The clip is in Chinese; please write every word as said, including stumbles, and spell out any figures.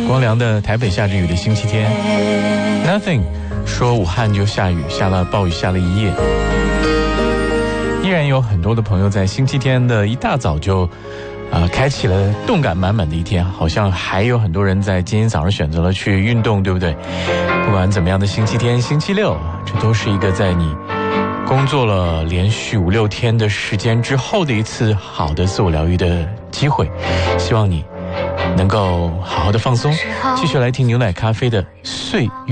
光良的台北下着雨的星期天。 Nothing 说武汉就下雨，下了暴雨下了一夜。依然有很多的朋友在星期天的一大早就呃，开启了动感满满的一天，好像还有很多人在今天早上选择了去运动，对不对？不管怎么样的星期天星期六，这都是一个在你工作了连续五六天的时间之后的一次好的自我疗愈的机会，希望你能够好好的放松，继续来听牛奶咖啡的岁月。